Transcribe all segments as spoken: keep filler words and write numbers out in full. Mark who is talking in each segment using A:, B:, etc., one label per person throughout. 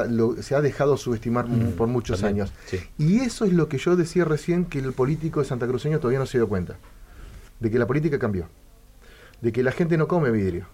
A: ha, lo, se ha dejado subestimar mm, por muchos también, años. Sí. Y eso es lo que yo decía recién, que el político de santacruceño todavía no se dio cuenta. De que la política cambió. De que la gente no come vidrio.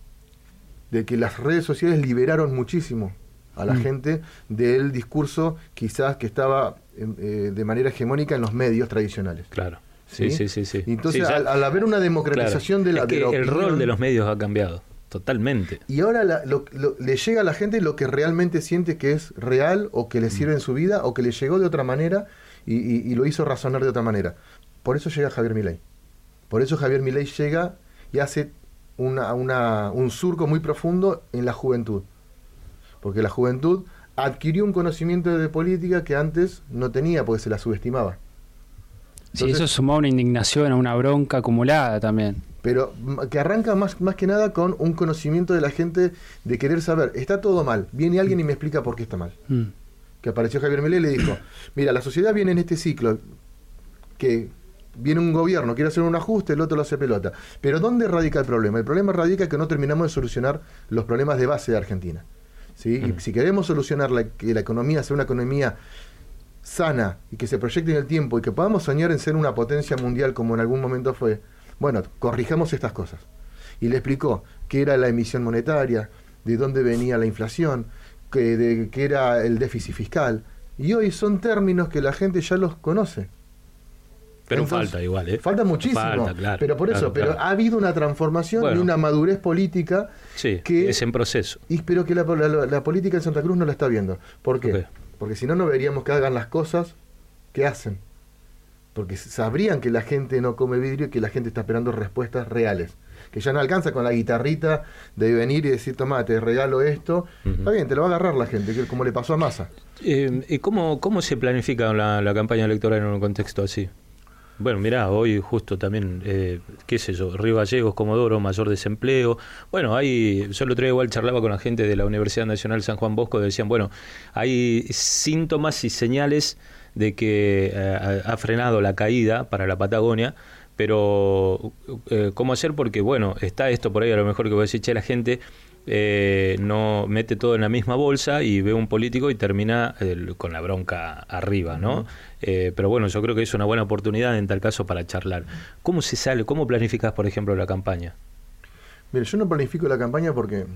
A: De que las redes sociales liberaron muchísimo a la mm. gente del discurso quizás que estaba eh, de manera hegemónica en los medios tradicionales.
B: Claro. Sí, sí, sí. sí, sí.
A: Entonces,
B: sí, ya,
A: al, al haber una democratización claro, de la,
B: es que
A: de la
B: el
A: opinión,
B: rol de los medios ha cambiado totalmente.
A: Y ahora la, lo, lo, le llega a la gente lo que realmente siente que es real o que le sirve mm. en su vida o que le llegó de otra manera y, y, y lo hizo razonar de otra manera. Por eso llega Javier Milei. Por eso Javier Milei llega y hace una, una, un surco muy profundo en la juventud. Porque la juventud adquirió un conocimiento de política que antes no tenía porque se la subestimaba.
C: Entonces, sí, eso sumó una indignación, a una bronca acumulada también.
A: Pero que arranca más, más que nada con un conocimiento de la gente de querer saber, está todo mal, viene alguien y me explica por qué está mal. Mm. Que apareció Javier Milei y le dijo, mira, la sociedad viene en este ciclo, que viene un gobierno, quiere hacer un ajuste, el otro lo hace pelota. Pero ¿dónde radica el problema? El problema radica que no terminamos de solucionar los problemas de base de Argentina. ¿Sí? Mm. Y si queremos solucionar la, que la economía sea una economía sana y que se proyecte en el tiempo y que podamos soñar en ser una potencia mundial como en algún momento fue, bueno, corrijamos estas cosas. Y le explicó qué era la emisión monetaria, de dónde venía la inflación, qué de, qué era el déficit fiscal. Y hoy son términos que la gente ya los conoce.
B: Pero entonces, falta igual, ¿eh?
A: Falta muchísimo. Falta, claro, pero por eso, claro, pero claro. ha habido una transformación bueno, y una madurez política
B: sí,
A: que
B: es en proceso.
A: Y pero que la, la, la política en Santa Cruz no la está viendo. ¿Por qué? Okay. Porque si no, no veríamos que hagan las cosas que hacen. Porque sabrían que la gente no come vidrio y que la gente está esperando respuestas reales. Que ya no alcanza con la guitarrita de venir y decir, tomá, te regalo esto. Uh-huh. Está bien, te lo va a agarrar la gente, como le pasó a Massa.
B: Eh, ¿Y cómo, cómo se planifica la, la campaña electoral en un contexto así? Bueno, mirá, hoy justo también, eh, qué sé yo, Río Gallegos, Comodoro, mayor desempleo. Bueno, hay, yo el otro día igual charlaba con la gente de la Universidad Nacional San Juan Bosco, decían, bueno, hay síntomas y señales de que eh, ha frenado la caída para la Patagonia, pero eh, ¿cómo hacer? Porque, bueno, está esto por ahí, a lo mejor que voy a decir, che, la gente eh, no mete todo en la misma bolsa y ve un político y termina eh, con la bronca arriba, ¿no? Uh-huh. Eh, pero bueno, yo creo que es una buena oportunidad en tal caso para charlar. ¿Cómo se sale? ¿Cómo planificas, por ejemplo, la campaña?
A: Mire, yo no planifico la campaña porque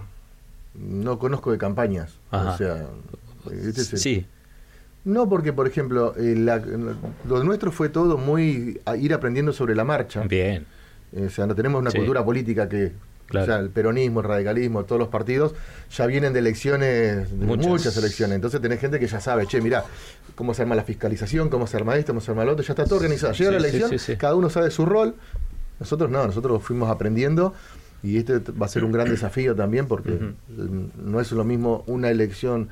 A: no conozco de campañas. Ajá. O sea, este es el...
B: sí.
A: No, porque, por ejemplo, eh, la, lo nuestro fue todo muy a ir aprendiendo sobre la marcha.
B: Bien.
A: Eh, o sea, no tenemos una sí. cultura política que... Claro. O sea, el peronismo, el radicalismo, todos los partidos ya vienen de elecciones, de muchas. muchas elecciones. Entonces tenés gente que ya sabe, che, mirá, cómo se arma la fiscalización, cómo se arma esto, cómo se arma lo otro, ya está todo organizado. Llega sí, la elección, sí, sí, sí. cada uno sabe su rol. Nosotros no, nosotros fuimos aprendiendo y este va a ser un gran desafío también porque uh-huh. no es lo mismo una elección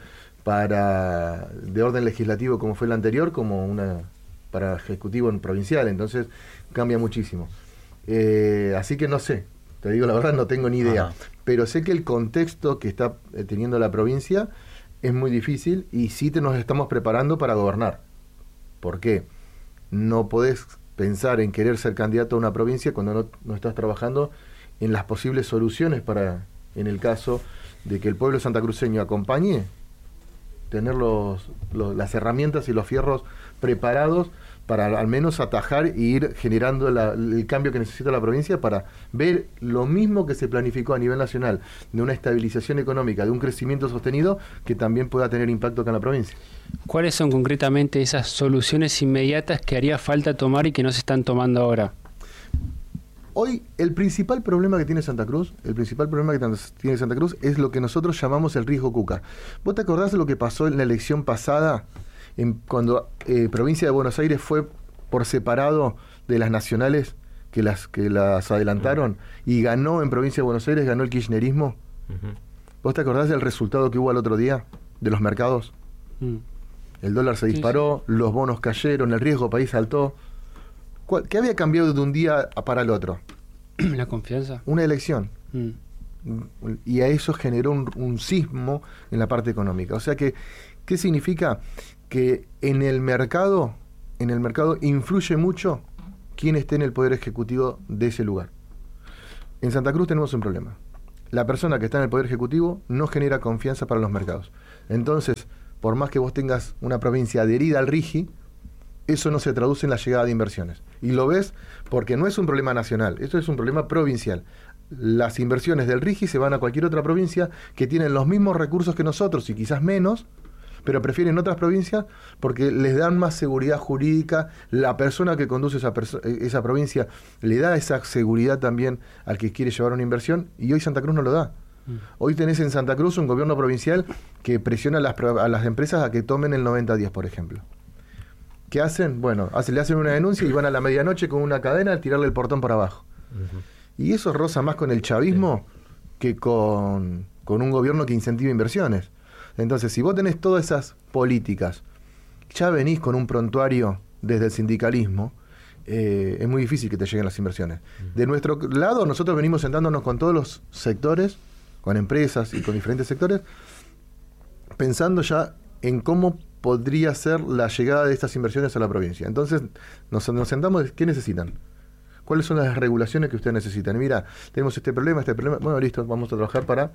A: para de orden legislativo como fue la anterior, como una para ejecutivo en provincial, entonces cambia muchísimo. Eh, así que no sé, te digo la verdad, no tengo ni idea, Ajá. pero sé que el contexto que está teniendo la provincia es muy difícil y sí te nos estamos preparando para gobernar. ¿Por qué? No podés pensar en querer ser candidato a una provincia cuando no, no estás trabajando en las posibles soluciones para, en el caso de que el pueblo santacruceño acompañe, tener los, los, las herramientas y los fierros preparados para al menos atajar e ir generando la, el cambio que necesita la provincia para ver lo mismo que se planificó a nivel nacional, de una estabilización económica, de un crecimiento sostenido que también pueda tener impacto acá en la provincia.
C: ¿Cuáles son concretamente esas soluciones inmediatas que haría falta tomar y que no se están tomando ahora?
A: Hoy el principal problema que tiene Santa Cruz, el principal problema que tiene Santa Cruz es lo que nosotros llamamos el riesgo Cuca. ¿Vos te acordás de lo que pasó en la elección pasada, en, cuando eh, Provincia de Buenos Aires fue por separado de las nacionales que las que las adelantaron uh-huh. y ganó en Provincia de Buenos Aires, ganó el kirchnerismo? Uh-huh. ¿Vos te acordás del resultado que hubo al otro día de los mercados? Uh-huh. El dólar se disparó, sí, sí. los bonos cayeron, el riesgo país saltó. ¿Qué había cambiado de un día para el otro?
C: La confianza.
A: Una elección. Mm. Y a eso generó un, un sismo en la parte económica. O sea que, ¿qué significa? Que en el mercado, en el mercado influye mucho quién esté en el poder ejecutivo de ese lugar. En Santa Cruz tenemos un problema. La persona que está en el poder ejecutivo no genera confianza para los mercados. Entonces, por más que vos tengas una provincia adherida al RIGI, eso no se traduce en la llegada de inversiones. Y lo ves porque no es un problema nacional, eso es un problema provincial. Las inversiones del RIGI se van a cualquier otra provincia que tienen los mismos recursos que nosotros y quizás menos, pero prefieren otras provincias porque les dan más seguridad jurídica. La persona que conduce esa, perso- esa provincia le da esa seguridad también al que quiere llevar una inversión, y hoy Santa Cruz no lo da. Mm. Hoy tenés en Santa Cruz un gobierno provincial que presiona a las, a las empresas a que tomen el noventa diez, por ejemplo. ¿Qué hacen? Bueno, hace, le hacen una denuncia y van a la medianoche con una cadena a tirarle el portón por abajo. Uh-huh. Y eso roza más con el chavismo sí. que con, con un gobierno que incentiva inversiones. Entonces, si vos tenés todas esas políticas, ya venís con un prontuario desde el sindicalismo, eh, es muy difícil que te lleguen las inversiones. Uh-huh. De nuestro lado, nosotros venimos sentándonos con todos los sectores, con empresas y con diferentes sectores, pensando ya en cómo podría ser la llegada de estas inversiones a la provincia. Entonces, nos, nos sentamos, ¿qué necesitan? ¿Cuáles son las regulaciones que ustedes necesitan? Mira, tenemos este problema, este problema. Bueno, listo, vamos a trabajar para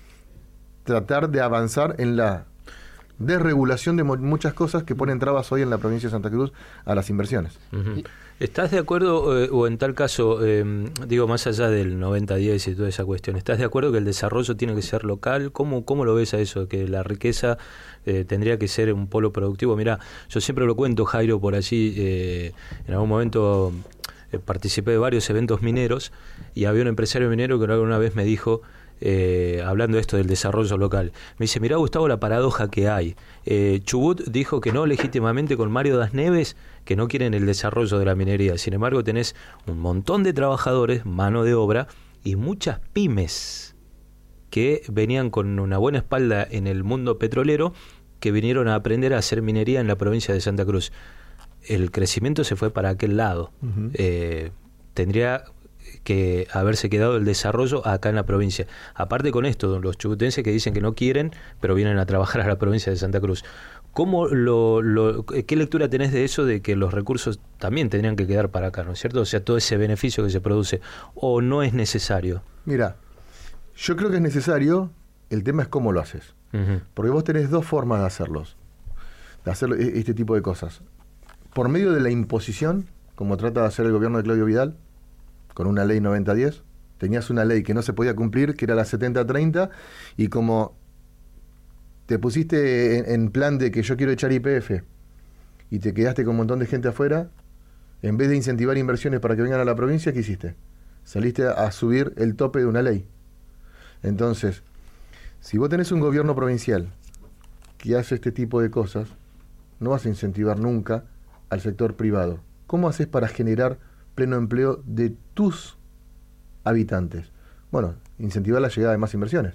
A: tratar de avanzar en la desregulación de mo- muchas cosas que ponen trabas hoy en la provincia de Santa Cruz a las inversiones.
B: Uh-huh. ¿Estás de acuerdo, eh, o en tal caso, eh, digo, más allá del noventa diez y toda esa cuestión, ¿estás de acuerdo que el desarrollo tiene que ser local? ¿Cómo, cómo lo ves a eso? Que la riqueza eh, tendría que ser un polo productivo. Mirá, yo siempre lo cuento, Jairo, por allí, eh, en algún momento eh, participé de varios eventos mineros y había un empresario minero que alguna vez me dijo, Eh, hablando de esto del desarrollo local, me dice, mirá, Gustavo, la paradoja que hay. eh, Chubut dijo que no legítimamente con Mario Das Neves, que no quieren el desarrollo de la minería. Sin embargo, tenés un montón de trabajadores, mano de obra y muchas pymes que venían con una buena espalda en el mundo petrolero, que vinieron a aprender a hacer minería en la provincia de Santa Cruz. El crecimiento se fue para aquel lado. Uh-huh. eh, tendría que haberse quedado el desarrollo acá en la provincia. Aparte con esto, los chubutenses que dicen que no quieren, pero vienen a trabajar a la provincia de Santa Cruz. ¿Cómo lo, lo, ¿Qué lectura tenés de eso, de que los recursos también tendrían que quedar para acá, ¿no es cierto? O sea, todo ese beneficio que se produce, ¿o no es necesario?
A: Mira, yo creo que es necesario, el tema es cómo lo haces. Uh-huh. Porque vos tenés dos formas de hacerlos, de hacer este tipo de cosas. Por medio de la imposición, como trata de hacer el gobierno de Claudio Vidal, con una ley noventa diez, tenías una ley que no se podía cumplir, que era la setenta treinta, y como te pusiste en, en plan de que yo quiero echar Y P F, y te quedaste con un montón de gente afuera, en vez de incentivar inversiones para que vengan a la provincia, ¿qué hiciste? Saliste a, a subir el tope de una ley. Entonces, si vos tenés un gobierno provincial que hace este tipo de cosas, no vas a incentivar nunca al sector privado. ¿Cómo haces para generar pleno empleo de tus habitantes? Bueno, incentivar la llegada de más inversiones.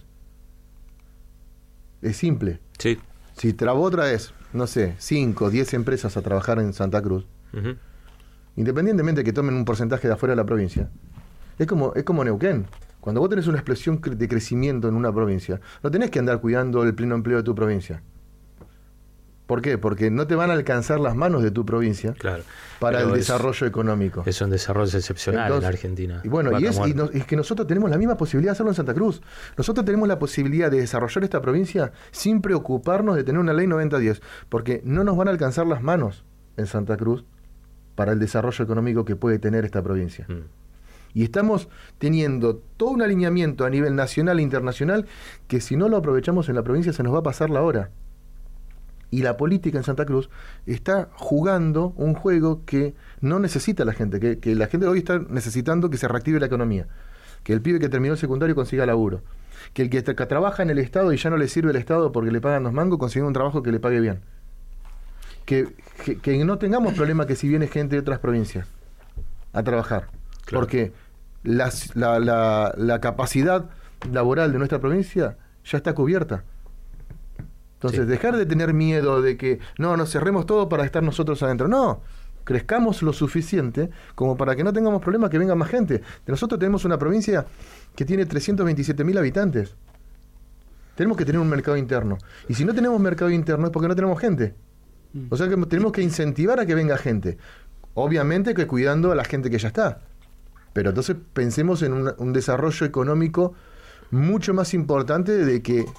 A: Es simple.
B: Sí.
A: Si tra- vos traes, no sé, cinco, diez empresas a trabajar en Santa Cruz, uh-huh. independientemente de que tomen un porcentaje de afuera de la provincia, es como, es como Neuquén. Cuando vos tenés una explosión de crecimiento en una provincia, no tenés que andar cuidando el pleno empleo de tu provincia. ¿Por qué? Porque no te van a alcanzar las manos de tu provincia, claro, para el es, desarrollo económico.
B: Es un desarrollo excepcional. Entonces, en Argentina.
A: Y bueno, y es, y no, es que nosotros tenemos la misma posibilidad de hacerlo en Santa Cruz. Nosotros tenemos la posibilidad de desarrollar esta provincia sin preocuparnos de tener una ley noventa diez, porque no nos van a alcanzar las manos en Santa Cruz para el desarrollo económico que puede tener esta provincia. Mm. Y estamos teniendo todo un alineamiento a nivel nacional e internacional que si no lo aprovechamos en la provincia se nos va a pasar la hora. Y la política en Santa Cruz está jugando un juego que no necesita la gente, que, que la gente hoy está necesitando que se reactive la economía, que el pibe que terminó el secundario consiga laburo, que el que, que trabaja en el Estado y ya no le sirve el Estado porque le pagan dos mangos, consiga un trabajo que le pague bien. Que, que, que no tengamos problema que si viene gente de otras provincias a trabajar, claro. porque las, la, la, la capacidad laboral de nuestra provincia ya está cubierta. Entonces, sí. dejar de tener miedo de que, no, nos cerremos todo para estar nosotros adentro. No, crezcamos lo suficiente como para que no tengamos problemas que venga más gente. Nosotros tenemos una provincia que tiene trescientos veintisiete mil habitantes. Tenemos que tener un mercado interno. Y si no tenemos mercado interno es porque no tenemos gente. O sea que tenemos que incentivar a que venga gente. Obviamente que cuidando a la gente que ya está. Pero entonces pensemos en un, un desarrollo económico mucho más importante de que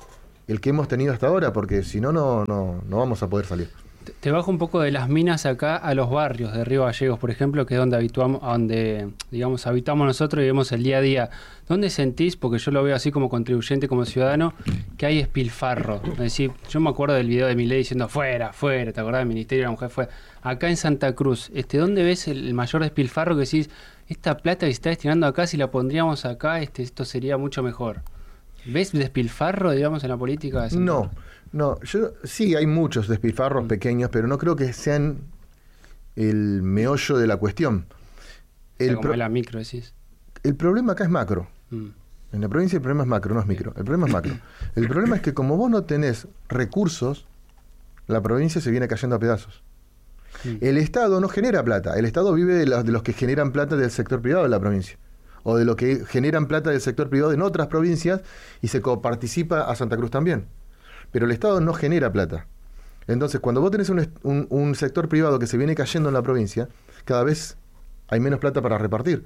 A: el que hemos tenido hasta ahora, porque si no, no, no, no vamos a poder salir.
C: Te bajo un poco de las minas acá a los barrios de Río Gallegos, por ejemplo, que es donde habituamos, donde digamos habitamos nosotros y vemos el día a día. ¿Dónde sentís, porque yo lo veo así como contribuyente, como ciudadano, que hay despilfarro? Es decir, yo me acuerdo del video de Milei diciendo fuera, fuera, ¿te acordás del Ministerio de la Mujer? Fue acá en Santa Cruz. Este, ¿dónde ves el, el mayor despilfarro que decís, esta plata que se está destinando acá, si la pondríamos acá, este, esto sería mucho mejor? ¿Ves despilfarro, digamos, en la política?
A: No, no. Yo, sí, hay muchos despilfarros mm. pequeños, pero no creo que sean el meollo de la cuestión.
C: El como pro- la micro, decís.
A: El problema acá es macro. Mm. En la provincia el problema es macro, no es micro. El problema es macro. El problema es que como vos no tenés recursos, la provincia se viene cayendo a pedazos. Mm. El Estado no genera plata. El Estado vive de los, de los que generan plata del sector privado de la provincia. O de lo que generan plata del sector privado en otras provincias y se coparticipa a Santa Cruz también. Pero el Estado no genera plata. Entonces, cuando vos tenés un, un, un sector privado que se viene cayendo en la provincia, cada vez hay menos plata para repartir.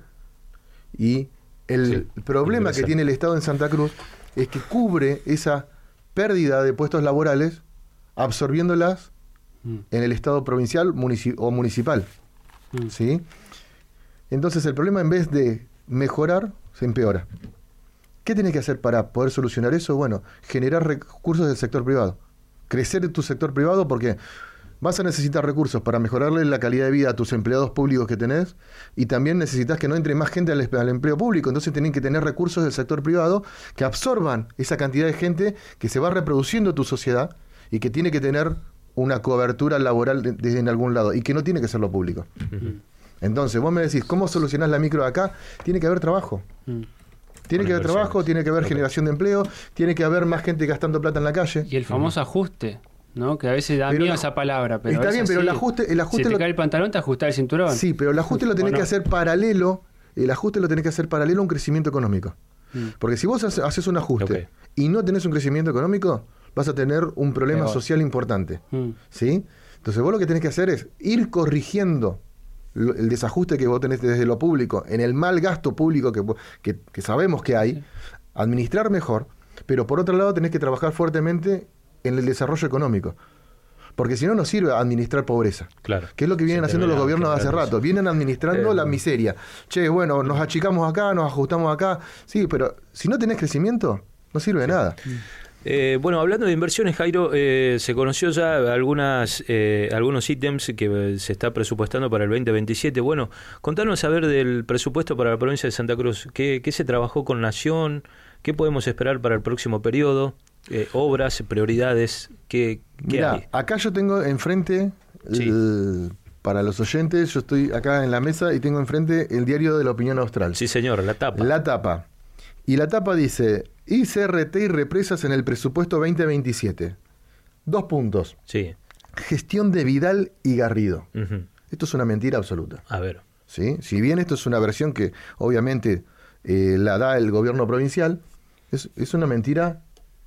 A: Y el sí, problema que tiene el Estado en Santa Cruz es que cubre esa pérdida de puestos laborales absorbiéndolas mm. en el Estado provincial munici- o municipal. Mm. ¿Sí? Entonces, el problema, en vez de mejorar, se empeora. ¿Qué tenés que hacer para poder solucionar eso? Bueno, generar recursos del sector privado. Crecer en tu sector privado porque vas a necesitar recursos para mejorarle la calidad de vida a tus empleados públicos que tenés y también necesitas que no entre más gente al, al empleo público. Entonces tienen que tener recursos del sector privado que absorban esa cantidad de gente que se va reproduciendo en tu sociedad y que tiene que tener una cobertura laboral desde de, de algún lado y que no tiene que ser lo público. Uh-huh. Entonces, vos me decís, ¿cómo solucionás la micro de acá? Tiene que haber trabajo. Mm. Tiene que haber trabajo, tiene que haber okay. generación de empleo, tiene que haber más gente gastando plata en la calle.
C: Y el famoso mm. ajuste, ¿no? Que a veces da pero miedo esa palabra. Pero
A: está bien, pero el ajuste... El ajuste
C: si te
A: lo...
C: cae el pantalón, te ajustás el cinturón.
A: Sí, pero el ajuste lo tenés no? que hacer paralelo, el ajuste lo tenés que hacer paralelo a un crecimiento económico. Mm. Porque si vos haces un ajuste okay. y no tenés un crecimiento económico, vas a tener un problema Peor. social importante. Mm. ¿Sí? Entonces vos lo que tenés que hacer es ir corrigiendo el desajuste que vos tenés desde lo público, en el mal gasto público que, que, que sabemos que hay, administrar mejor, pero por otro lado tenés que trabajar fuertemente en el desarrollo económico. Porque si no, no sirve administrar pobreza. Claro. Que es lo que vienen sí, haciendo los gobiernos hace rato. Eso. Vienen administrando eh, la miseria. Che, bueno, nos achicamos acá, nos ajustamos acá. Sí, pero si no tenés crecimiento, no sirve de sí. nada.
B: Eh, bueno, hablando de inversiones, Jairo, eh, se conoció ya algunas eh, algunos ítems que se está presupuestando para el veinte veintisiete. Bueno, contanos a ver del presupuesto para la provincia de Santa Cruz. ¿Qué, qué se trabajó con Nación? ¿Qué podemos esperar para el próximo periodo? Eh, obras, prioridades, ¿qué, qué
A: Mirá,
B: hay?
A: Acá yo tengo enfrente, sí. el, para los oyentes, yo estoy acá en la mesa y tengo enfrente el diario de la Opinión Austral.
B: Sí, señor, la tapa.
A: La tapa. Y la tapa dice, I C R T y represas en el presupuesto veinte veintisiete. Dos puntos.
B: Sí.
A: Gestión de Vidal y Garrido. Uh-huh. Esto es una mentira absoluta.
B: A ver.
A: ¿Sí? Si bien esto es una versión que obviamente eh, la da el gobierno provincial, es, es una mentira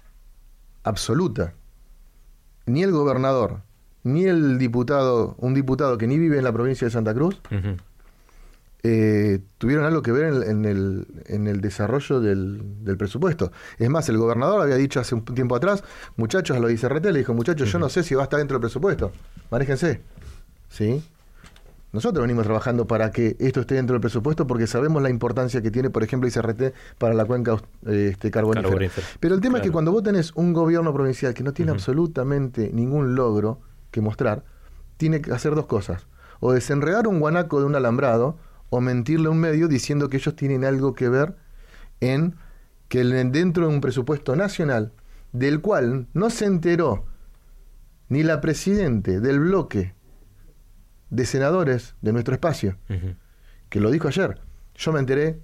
A: absoluta. Ni el gobernador, ni el diputado, un diputado que ni vive en la provincia de Santa Cruz, uh-huh. eh, tuvieron algo que ver en, en, el, en el desarrollo del, del presupuesto. Es más, el gobernador había dicho hace un tiempo atrás, muchachos, a los I C R T le dijo, muchachos, uh-huh. yo no sé si va a estar dentro del presupuesto, manéjense. ¿Sí? Nosotros venimos trabajando para que esto esté dentro del presupuesto porque sabemos la importancia que tiene, por ejemplo, I C R T para la cuenca este, carbonífera. carbonífera. Pero el tema claro. es que cuando vos tenés un gobierno provincial que no tiene uh-huh. absolutamente ningún logro que mostrar, tiene que hacer dos cosas. O desenredar un guanaco de un alambrado o mentirle a un medio diciendo que ellos tienen algo que ver en que dentro de un presupuesto nacional del cual no se enteró ni la presidente del bloque de senadores de nuestro espacio, uh-huh. que lo dijo ayer. Yo me enteré,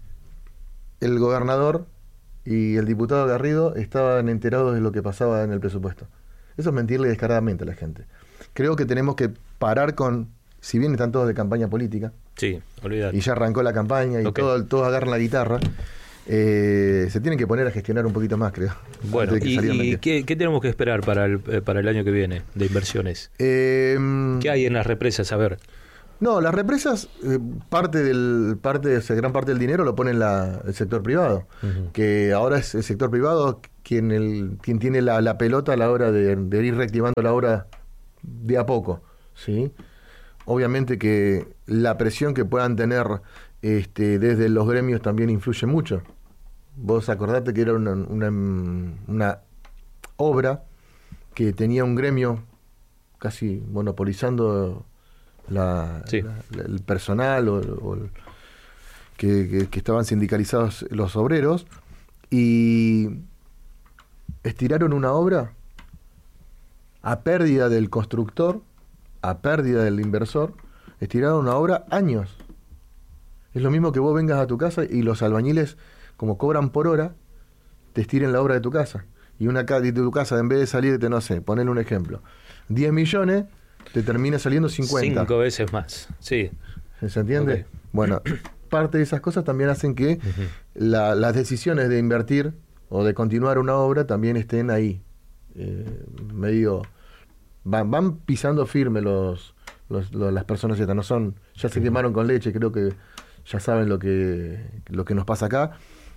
A: el gobernador y el diputado Garrido estaban enterados de lo que pasaba en el presupuesto. Eso es mentirle descaradamente a la gente. Creo que tenemos que parar con, si bien están todos de campaña política,
B: sí, olvidate.
A: Y ya arrancó la campaña y okay. todo, todos agarran la guitarra, eh, se tienen que poner a gestionar un poquito más, creo.
B: Bueno, ¿y, y ¿qué, qué tenemos que esperar para el, para el año que viene de inversiones?
A: Eh,
B: ¿Qué hay en las represas? A ver.
A: No, las represas, eh, parte del parte gran parte del dinero lo pone la, el sector privado, uh-huh. que ahora es el sector privado quien el quien tiene la, la pelota a la hora de, de ir reactivando la obra de a poco, ¿sí? Obviamente que la presión que puedan tener este, desde los gremios también influye mucho. Vos acordate que era una, una, una obra que tenía un gremio casi monopolizando la, sí. la, el personal o, o el, que, que, que estaban sindicalizados los obreros, y estiraron una obra a pérdida del constructor, a pérdida del inversor, estiraron una obra años. Es lo mismo que vos vengas a tu casa y los albañiles, como cobran por hora, te estiren la obra de tu casa. Y una de tu casa, en vez de salirte, no sé, ponle un ejemplo, diez millones, te termina saliendo cincuenta.
B: Cinco veces más, sí.
A: ¿Se entiende? Okay. Bueno, parte de esas cosas también hacen que uh-huh. la, las decisiones de invertir o de continuar una obra también estén ahí. Eh, medio... Van, van pisando firme los, los, los las personas estas, no son... Ya se quemaron con leche, creo que ya saben lo que, lo que nos pasa acá.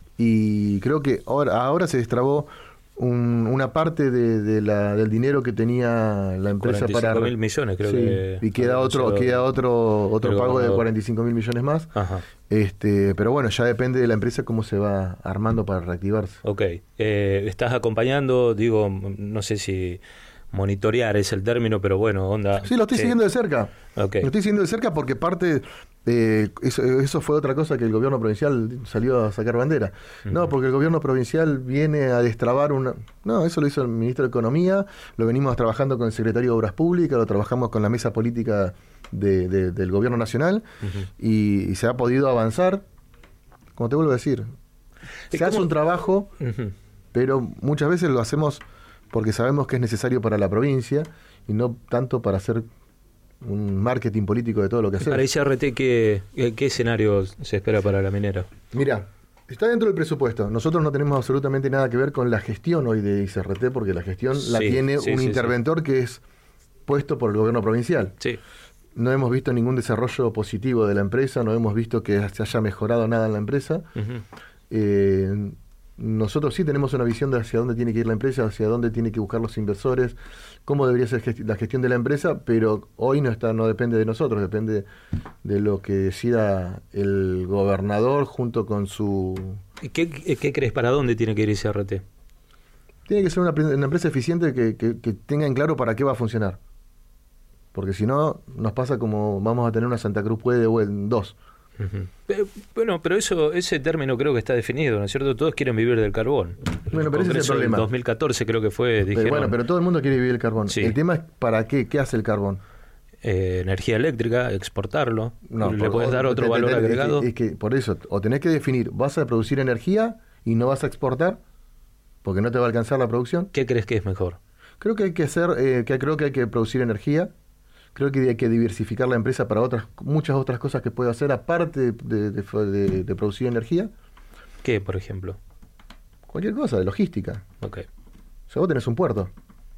A: Y creo que ahora, ahora se destrabó Un, una parte de, de la, del dinero que tenía la empresa para...
B: cuarenta y cinco mil millones, creo, sí, que...
A: Y queda otro, queda otro, otro pago de cuarenta y cinco mil millones más.
B: Ajá.
A: Este, pero bueno, ya depende de la empresa cómo se va armando para reactivarse.
B: Ok. Eh, estás acompañando, digo, no sé si monitorear es el término, pero bueno, onda...
A: Sí, lo estoy
B: sí.
A: siguiendo de cerca.
B: Okay.
A: Lo estoy siguiendo de cerca porque parte... Eh, eso, eso fue otra cosa que el gobierno provincial salió a sacar bandera. Uh-huh. No, porque el gobierno provincial viene a destrabar una... No, eso lo hizo el ministro de Economía, lo venimos trabajando con el secretario de Obras Públicas, lo trabajamos con la mesa política de, de, del gobierno nacional, uh-huh. y, y se ha podido avanzar. Como te vuelvo a decir, se hace un trabajo, uh-huh. pero muchas veces lo hacemos porque sabemos que es necesario para la provincia y no tanto para hacer un marketing político de todo lo que hacemos.
B: Para I C R T, ¿qué, ¿qué escenario se espera para la minera?
A: Mira, está dentro del presupuesto. Nosotros no tenemos absolutamente nada que ver con la gestión hoy de I C R T, porque la gestión sí, la tiene sí, un sí, interventor sí. que es puesto por el gobierno provincial.
B: Sí.
A: No hemos visto ningún desarrollo positivo de la empresa, no hemos visto que se haya mejorado nada en la empresa. Uh-huh. Eh, nosotros sí tenemos una visión de hacia dónde tiene que ir la empresa, hacia dónde tiene que buscar los inversores, cómo debería ser gesti- la gestión de la empresa, pero hoy no está, no depende de nosotros, depende de lo que decida el gobernador junto con su...
B: ¿Qué, qué crees? ¿Para dónde tiene que ir I C R T?
A: Tiene que ser una, una empresa eficiente que, que, que tenga en claro para qué va a funcionar. Porque si no, nos pasa como vamos a tener una Santa Cruz Puede o en dos.
B: Uh-huh. Pero, bueno, pero eso ese término creo que está definido, ¿no es cierto? Todos quieren vivir del carbón.
A: Bueno, pero ese es el problema.
B: En dos mil catorce creo que fue, dijeron...
A: Pero bueno, pero todo el mundo quiere vivir el carbón.
B: Sí.
A: El tema es ¿para qué? ¿Qué hace el carbón?
B: Eh, energía eléctrica, exportarlo.
A: No,
B: ¿Le
A: por,
B: puedes dar otro
A: te,
B: valor
A: te, te,
B: agregado?
A: Es que, es que por eso, o tenés que definir, ¿vas a producir energía y no vas a exportar? Porque no te va a alcanzar la producción.
B: ¿Qué crees que es mejor?
A: Creo que hay que hacer, eh, que creo que hay que producir energía. Creo que hay que diversificar la empresa para otras muchas otras cosas que puede hacer aparte de, de, de, de producir energía.
B: ¿Qué, por ejemplo?
A: Cualquier cosa, de logística.
B: Ok.
A: O sea, vos tenés un puerto.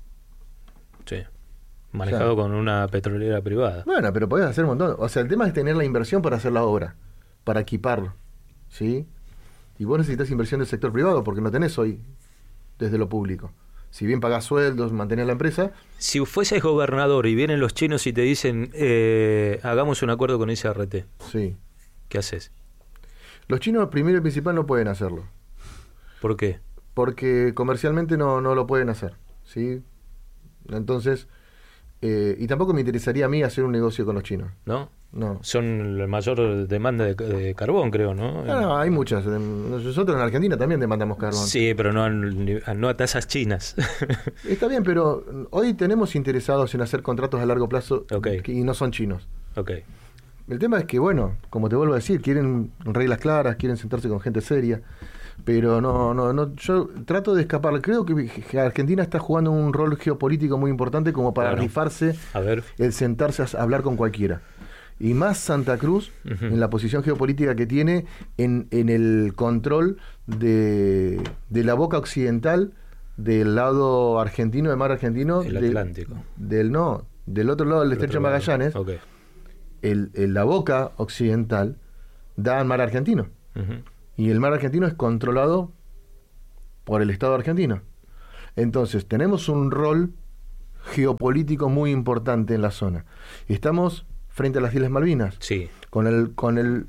B: Sí. Manejado o sea, con una petrolera privada.
A: Bueno, pero podés hacer un montón. O sea, el tema es tener la inversión para hacer la obra, para equiparlo, ¿sí? Y vos necesitas inversión del sector privado porque no tenés hoy desde lo público. Si bien pagás sueldos, mantenés la empresa...
B: Si fueses gobernador y vienen los chinos y te dicen eh, hagamos un acuerdo con I C R T,
A: sí.
B: ¿Qué haces?
A: Los chinos, primero y principal, no pueden hacerlo.
B: ¿Por qué?
A: Porque comercialmente no, no lo pueden hacer, ¿sí? Entonces... Eh, y tampoco me interesaría a mí hacer un negocio con los chinos.
B: ¿No?
A: No.
B: Son la mayor demanda de, de carbón, creo, ¿no?
A: No, no, hay muchas. Nosotros en Argentina también demandamos carbón.
B: Sí, pero no a, no a tasas chinas.
A: Está bien, pero hoy tenemos interesados en hacer contratos a largo plazo,
B: okay.
A: y no son chinos.
B: Okay.
A: El tema es que, bueno, como te vuelvo a decir, quieren reglas claras, quieren sentarse con gente seria. Pero no, no, no, yo trato de escapar. Creo que Argentina está jugando un rol geopolítico muy importante como para bueno, rifarse
B: a ver.
A: el sentarse a hablar con cualquiera. Y más Santa Cruz, uh-huh. en la posición geopolítica que tiene, en, en el control de, de la boca occidental del lado argentino, del mar argentino.
B: El
A: de,
B: Atlántico.
A: Del no, del otro lado del estrecho de Magallanes.
B: Okay.
A: el, el, la boca occidental da al mar argentino. Uh-huh. Y el mar argentino es controlado por el Estado argentino. Entonces, tenemos un rol geopolítico muy importante en la zona. Estamos frente a las Islas Malvinas.
B: Sí.
A: Con el, con el,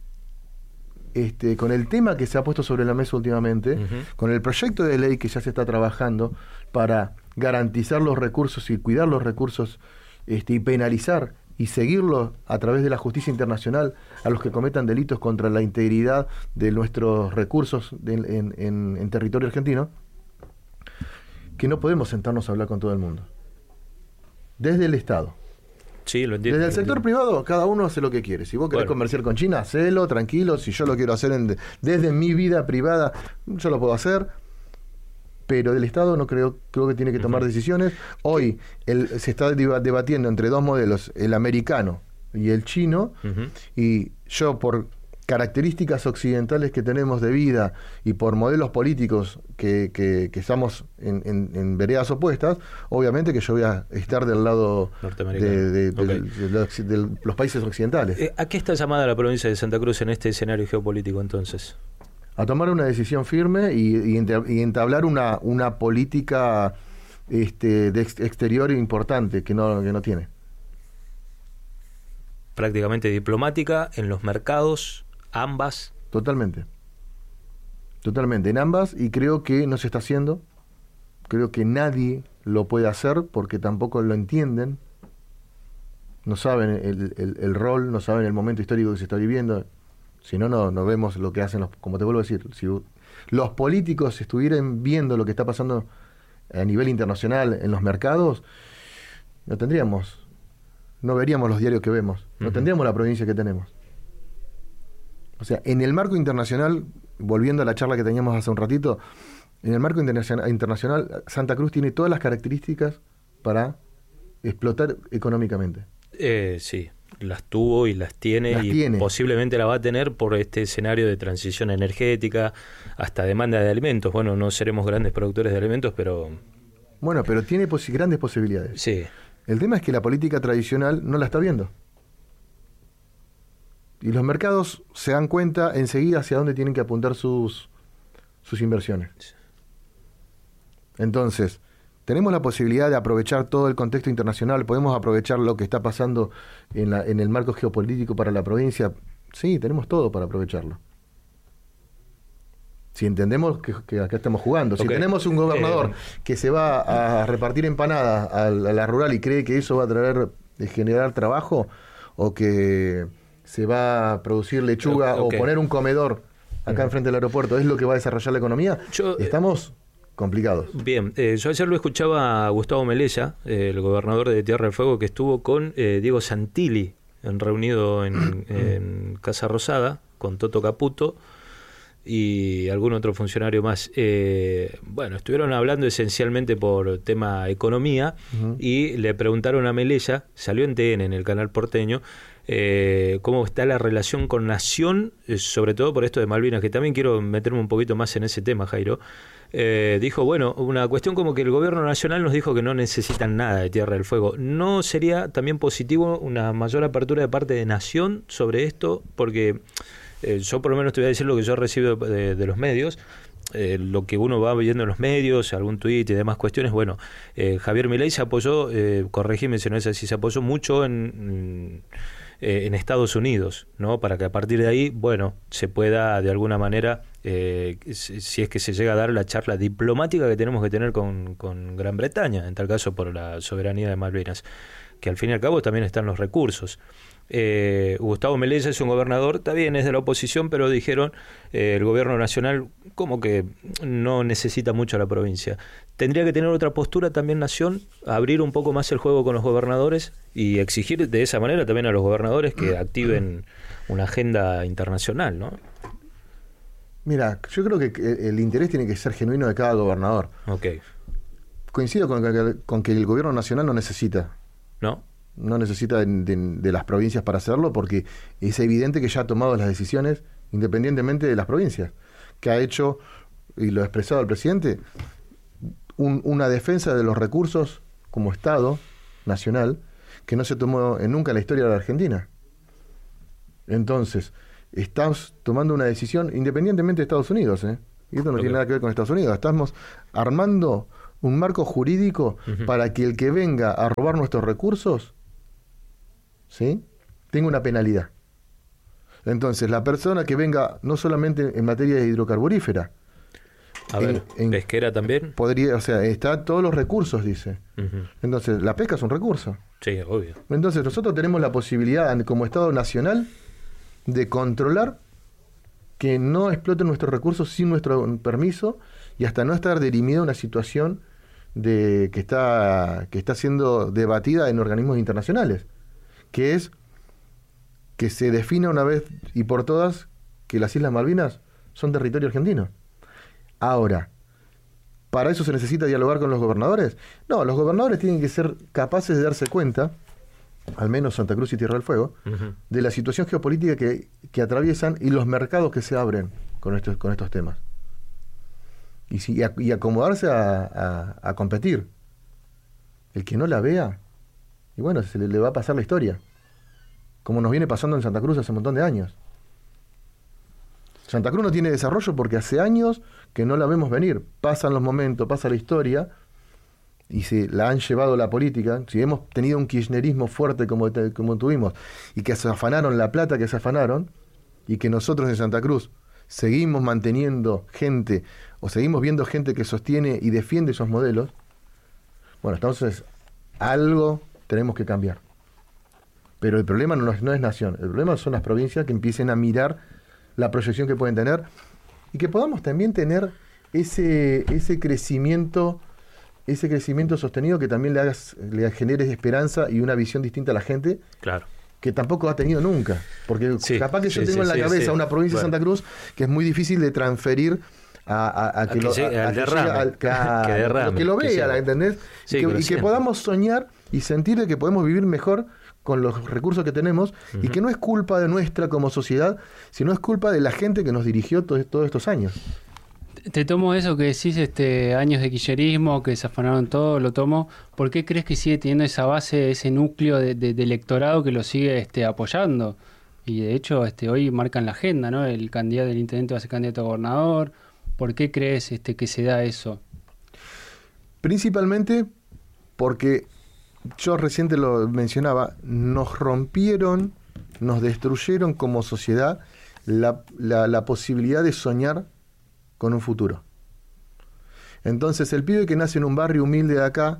A: este, con el tema que se ha puesto sobre la mesa últimamente, uh-huh. con el proyecto de ley que ya se está trabajando para garantizar los recursos y cuidar los recursos, este, y penalizar y seguirlo a través de la justicia internacional a los que cometan delitos contra la integridad de nuestros recursos de, en, en, en territorio argentino, que no podemos sentarnos a hablar con todo el mundo. Desde el Estado.
B: Sí, lo entiendo.
A: Desde el sector privado, cada uno hace lo que quiere. Si vos querés bueno. comerciar con China, hacelo, tranquilo. Si yo lo quiero hacer en, desde mi vida privada, yo lo puedo hacer. Pero del Estado no creo, creo que tiene que tomar uh-huh. decisiones. Hoy el, se está debatiendo entre dos modelos, el americano y el chino, uh-huh. y yo por características occidentales que tenemos de vida y por modelos políticos que, que, que estamos en, en, en veredas opuestas, obviamente que yo voy a estar del lado de, de, de, okay. de, de, de, de los países occidentales.
B: Eh, ¿A qué está llamada la provincia de Santa Cruz en este escenario geopolítico entonces?
A: A tomar una decisión firme y, y, y entablar una, una política este, de ex, exterior importante que no, que no tiene.
B: Prácticamente diplomática en los mercados, ambas.
A: Totalmente. Totalmente, en ambas, y creo que no se está haciendo. Creo que nadie lo puede hacer porque tampoco lo entienden. No saben el, el, el rol, no saben el momento histórico que se está viviendo. Si no, no, no vemos lo que hacen los, como te vuelvo a decir, si los políticos estuvieran viendo lo que está pasando a nivel internacional en los mercados, no tendríamos, no veríamos los diarios que vemos, no uh-huh. tendríamos la provincia que tenemos. O sea, en el marco internacional, volviendo a la charla que teníamos hace un ratito, en el marco internacional, internacional Santa Cruz tiene todas las características para explotar económicamente.
B: Eh, sí. Las tuvo y las tiene
A: las
B: y
A: tiene.
B: Posiblemente la va a tener por este escenario de transición energética, hasta demanda de alimentos. Bueno, no seremos grandes productores de alimentos, pero...
A: Bueno, pero tiene posi- grandes posibilidades.
B: Sí.
A: El tema es que la política tradicional no la está viendo. Y los mercados se dan cuenta enseguida hacia dónde tienen que apuntar sus, sus inversiones. Entonces... tenemos la posibilidad de aprovechar todo el contexto internacional, podemos aprovechar lo que está pasando en, la, en el marco geopolítico para la provincia. Sí, tenemos todo para aprovecharlo. Si entendemos que, que acá estamos jugando. Okay. Si tenemos un gobernador eh, que se va a repartir empanadas a la, a la rural y cree que eso va a traer, generar trabajo, o que se va a producir lechuga okay. o poner un comedor acá uh-huh. enfrente del aeropuerto, es lo que va a desarrollar la economía, Yo, estamos... complicados.
B: Bien, eh, yo ayer lo escuchaba a Gustavo Melella, eh, el gobernador de Tierra del Fuego, que estuvo con eh, Diego Santilli, en, reunido en, en Casa Rosada, con Toto Caputo y algún otro funcionario más. Eh, bueno, estuvieron hablando esencialmente por tema economía uh-huh. y le preguntaron a Melella, salió en T N, en el canal porteño, eh, cómo está la relación con Nación, eh, sobre todo por esto de Malvinas, que también quiero meterme un poquito más en ese tema, Jairo. Eh, dijo, bueno, una cuestión como que el gobierno nacional nos dijo que no necesitan nada de Tierra del Fuego. ¿No sería también positivo una mayor apertura de parte de Nación sobre esto? Porque eh, yo por lo menos te voy a decir lo que yo recibo de, de los medios, eh, lo que uno va viendo en los medios, algún tuit y demás cuestiones. Bueno, eh, Javier Milei se apoyó, eh, corregime si no es así, se apoyó mucho en... Eh, en Estados Unidos, ¿no? Para que a partir de ahí, bueno, se pueda de alguna manera, eh, si, si es que se llega a dar la charla diplomática que tenemos que tener con, con Gran Bretaña, en tal caso por la soberanía de Malvinas, que al fin y al cabo también están los recursos. Eh, Gustavo Melella es un gobernador, está bien, es de la oposición, pero dijeron eh, el gobierno nacional como que no necesita mucho a la provincia. Tendría que tener otra postura también Nación, abrir un poco más el juego con los gobernadores y exigir de esa manera también a los gobernadores que activen una agenda internacional, ¿no?
A: Mira, yo creo que el interés tiene que ser genuino de cada gobernador.
B: Okay.
A: Coincido con que, con que el gobierno nacional no necesita.
B: ¿No?
A: No necesita de, de, de las provincias para hacerlo, porque es evidente que ya ha tomado las decisiones independientemente de las provincias, que ha hecho, y lo ha expresado el presidente, un, una defensa de los recursos como Estado nacional que no se tomó en nunca en la historia de la Argentina. Entonces, estás tomando una decisión independientemente de Estados Unidos, ¿eh? Y esto no okay. tiene nada que ver con Estados Unidos. Estamos armando un marco jurídico uh-huh. para que el que venga a robar nuestros recursos, ¿sí?, tenga una penalidad. Entonces, la persona que venga, no solamente en materia de hidrocarburífera,
B: a ver, en, en, pesquera también.
A: Podría, o sea, está todos los recursos, dice. Uh-huh. Entonces, la pesca es un recurso.
B: Sí, obvio.
A: Entonces, nosotros tenemos la posibilidad, como Estado Nacional, de controlar que no exploten nuestros recursos sin nuestro permiso y hasta no estar dirimida una situación de que está que está siendo debatida en organismos internacionales, que es que se defina una vez y por todas que las Islas Malvinas son territorio argentino. Ahora, ¿para eso se necesita dialogar con los gobernadores? No, los gobernadores tienen que ser capaces de darse cuenta, al menos Santa Cruz y Tierra del Fuego, uh-huh. de la situación geopolítica que, que atraviesan y los mercados que se abren con estos, con estos temas. Y, si, y, a, y acomodarse a, a, a competir. El que no la vea, y bueno, se le, le va a pasar la historia. Como nos viene pasando en Santa Cruz hace un montón de años. Santa Cruz no tiene desarrollo porque hace años que no la vemos venir. Pasan los momentos, pasa la historia, y se la han llevado la política. Si hemos tenido un kirchnerismo fuerte como, te, como tuvimos, y que se afanaron la plata que se afanaron, y que nosotros en Santa Cruz seguimos manteniendo gente, o seguimos viendo gente que sostiene y defiende esos modelos, bueno, entonces algo tenemos que cambiar. Pero el problema no es, no es nación, el problema son las provincias que empiecen a mirar la proyección que pueden tener y que podamos también tener ese, ese crecimiento ese crecimiento sostenido que también le, hagas, le genere esperanza y una visión distinta a la gente. Claro. Que tampoco ha tenido nunca. Porque sí, capaz que yo sí, tengo sí, en la sí, cabeza sí. una provincia bueno. de Santa Cruz que es muy difícil de transferir a, a, a que, a lo,
B: que,
A: a,
B: a,
A: a
B: que derrame,
A: al, claro, que, derrame, que lo vea, que ¿entendés? Sí, y, que, y que podamos soñar y sentir de que podemos vivir mejor con los recursos que tenemos uh-huh. y que no es culpa de nuestra como sociedad, sino es culpa de la gente que nos dirigió todos, todos estos años.
C: Te tomo eso que decís, este años de kirchnerismo, que se afanaron todo, lo tomo. ¿Por qué crees que sigue teniendo esa base, ese núcleo de, de, de electorado que lo sigue este, apoyando? Y de hecho este hoy marcan la agenda, ¿no? El candidato del intendente va a ser candidato a gobernador. ¿Por qué crees este que se da eso?
A: Principalmente porque, yo recién te lo mencionaba, nos rompieron, nos destruyeron como sociedad la, la, la posibilidad de soñar con un futuro. Entonces el pibe que nace en un barrio humilde de acá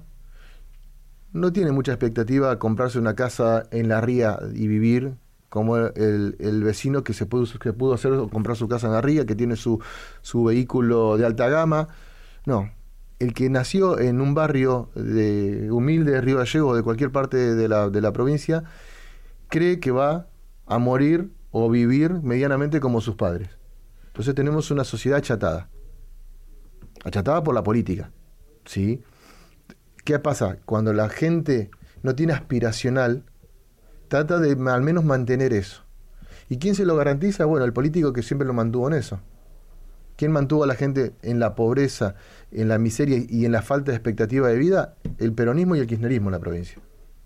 A: no tiene mucha expectativa de comprarse una casa en la ría y vivir como el, el vecino que se pudo, que pudo hacer comprar su casa en la ría, que tiene su, su vehículo de alta gama. No, el que nació en un barrio de humilde de Río Gallegos o de cualquier parte de la, de la provincia cree que va a morir o vivir medianamente como sus padres. Entonces tenemos una sociedad achatada. Achatada por la política, ¿sí? ¿Qué pasa? Cuando la gente no tiene aspiracional, trata de al menos mantener eso. ¿Y quién se lo garantiza? Bueno, el político que siempre lo mantuvo en eso. ¿Quién mantuvo a la gente en la pobreza, en la miseria y en la falta de expectativa de vida? El peronismo y el kirchnerismo en la provincia.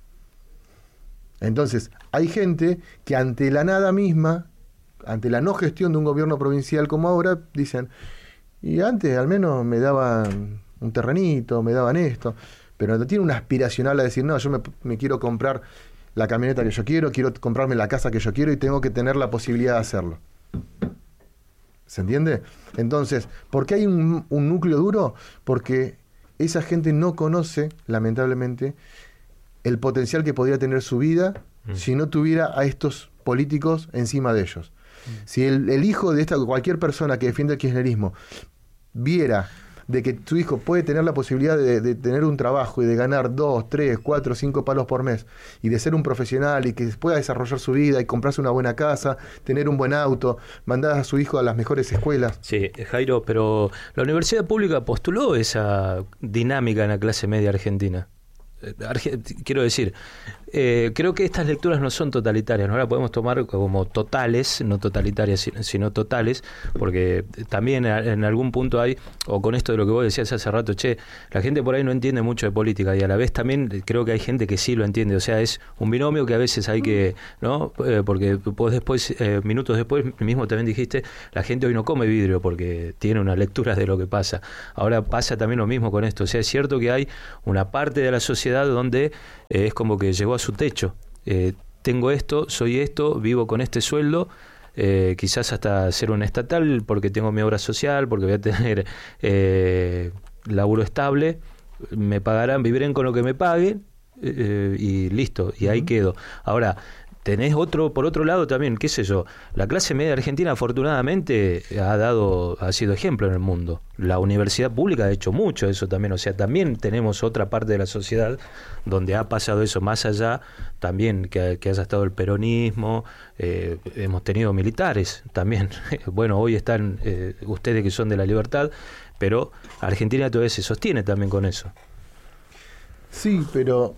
A: Entonces, hay gente que ante la nada misma, ante la no gestión de un gobierno provincial como ahora, dicen, y antes al menos me daban un terrenito, me daban esto, pero no tiene una aspiracional a decir, no, yo me, me quiero comprar la camioneta que yo quiero, quiero comprarme la casa que yo quiero y tengo que tener la posibilidad de hacerlo. ¿Se entiende? Entonces, ¿por qué hay un, un núcleo duro? Porque esa gente no conoce, lamentablemente, el potencial que podría tener su vida mm. si no tuviera a estos políticos encima de ellos. Si el, el hijo de esta cualquier persona que defiende el kirchnerismo viera de que tu hijo puede tener la posibilidad de, de tener un trabajo y de ganar dos, tres, cuatro, cinco palos por mes y de ser un profesional y que pueda desarrollar su vida y comprarse una buena casa, tener un buen auto, mandar a su hijo a las mejores escuelas.
B: Sí, Jairo, pero la universidad pública postuló esa dinámica en la clase media argentina. quiero decir, eh, creo que estas lecturas no son totalitarias, no las podemos tomar como totales, no totalitarias, sino totales, porque también en algún punto hay, o con esto de lo que vos decías hace rato, che, la gente por ahí no entiende mucho de política, y a la vez también creo que hay gente que sí lo entiende, o sea, es un binomio que a veces hay que, ¿no? Eh, porque vos después, eh, minutos después, mismo también dijiste, la gente hoy no come vidrio porque tiene unas lecturas de lo que pasa. Ahora pasa también lo mismo con esto, o sea, es cierto que hay una parte de la sociedad donde eh, es como que llegó a su techo. Eh, tengo esto, soy esto, vivo con este sueldo, eh, quizás hasta ser un estatal porque tengo mi obra social, porque voy a tener eh, laburo estable, me pagarán, vivirán con lo que me paguen eh, y listo, y ahí uh-huh. quedo. Ahora, tenés otro, por otro lado también, qué sé yo, la clase media argentina afortunadamente ha dado, ha sido ejemplo en el mundo. La universidad pública ha hecho mucho eso también, o sea, también tenemos otra parte de la sociedad donde ha pasado eso, más allá también que, que haya estado el peronismo, eh, hemos tenido militares también. Bueno, hoy están eh, ustedes que son de La Libertad, pero Argentina todavía se sostiene también con eso.
A: Sí, pero...